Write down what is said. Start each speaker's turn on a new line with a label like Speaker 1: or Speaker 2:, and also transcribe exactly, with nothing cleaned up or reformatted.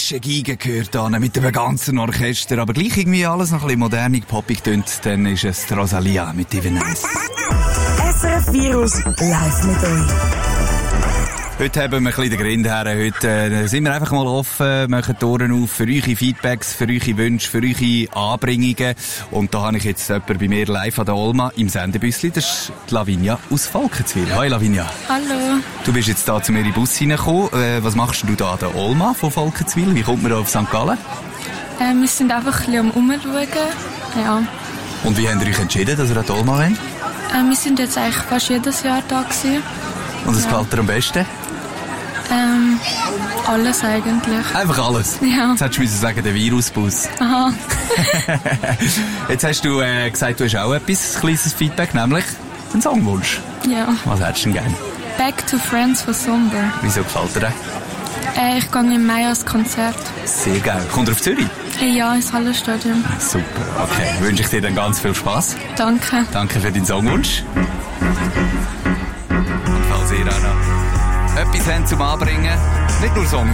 Speaker 1: frische Geige gehört an, mit dem ganzen Orchester, aber gleich irgendwie alles noch ein bisschen modernig, poppig tönt, dann ist es die Rosalia mit Divinance.
Speaker 2: S R F Virus live mit euch.
Speaker 1: Heute haben wir ein bisschen den Grind her. Heute äh, sind wir einfach mal offen, machen die Ohren auf für eure Feedbacks, für eure Wünsche, für eure Anbringungen. Und da habe ich jetzt jemanden bei mir live an der Olma im Sendebüssli. Das ist die Lavinia aus Volkenswil. Hoi Lavinia.
Speaker 3: Hallo.
Speaker 1: Du bist jetzt da zu mir in den Bus reingekommen. Äh, was machst du da an der Olma von Volkenswil? Wie kommt man da auf Sankt Gallen?
Speaker 3: Äh, wir sind einfach ein bisschen am Umschauen. Ja.
Speaker 1: Und wie habt ihr euch entschieden, dass ihr an der Olma wollt?
Speaker 3: Äh, wir sind jetzt eigentlich fast jedes Jahr da gewesen.
Speaker 1: Und was
Speaker 3: ja.
Speaker 1: gefällt dir am besten?
Speaker 3: Ähm, alles eigentlich.
Speaker 1: Einfach alles?
Speaker 3: Ja.
Speaker 1: Jetzt hättest du müssen sagen, der Virusbus.
Speaker 3: Aha.
Speaker 1: Jetzt hast du äh, gesagt, du hast auch etwas, ein kleines Feedback, nämlich einen Songwunsch.
Speaker 3: Ja.
Speaker 1: Was hättest du denn gerne?
Speaker 3: Back to Friends von Somber.
Speaker 1: Wieso gefällt dir der?
Speaker 3: Äh, ich gehe im Mai als Konzert.
Speaker 1: Sehr geil. Kommt er auf Zürich?
Speaker 3: Hey, ja, ins Hallenstadion.
Speaker 1: Super, okay. Wünsche ich dir dann ganz viel Spass.
Speaker 3: Danke.
Speaker 1: Danke für deinen Songwunsch. Und falls ihr auch noch etwas habt zum Anbringen, nicht nur Song.